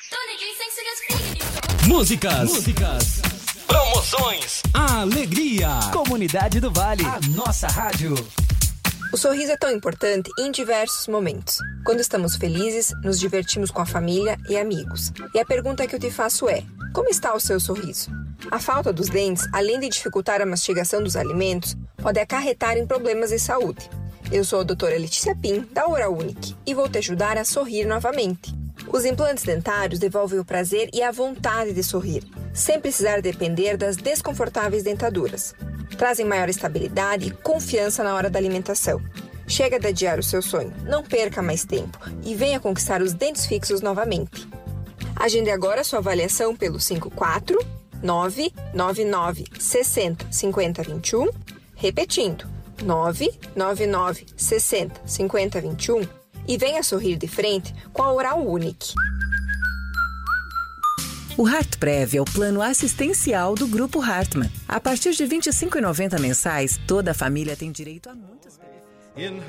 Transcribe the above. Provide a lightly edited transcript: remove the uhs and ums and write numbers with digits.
Músicas. Promoções. Alegria. Comunidade do Vale. A nossa rádio. O sorriso é tão importante em diversos momentos. Quando estamos felizes, nos divertimos com a família e amigos. E a pergunta que eu te faço é: como está o seu sorriso? A falta dos dentes, além de dificultar a mastigação dos alimentos, pode acarretar em problemas de saúde. Eu sou a doutora Letícia Pim, da Oral Unique, e vou te ajudar a sorrir novamente. Os implantes dentários devolvem o prazer e a vontade de sorrir, sem precisar depender das desconfortáveis dentaduras. Trazem maior estabilidade e confiança na hora da alimentação. Chega de adiar o seu sonho, não perca mais tempo e venha conquistar os dentes fixos novamente. Agende agora sua avaliação pelo 54999 60 50 21, repetindo, 999 60 50 21 e venha sorrir de frente com a Oral Unique. O HeartPrev é o plano assistencial do Grupo Hartmann. A partir de R$ 25,90 mensais, toda a família tem direito a muitos benefícios.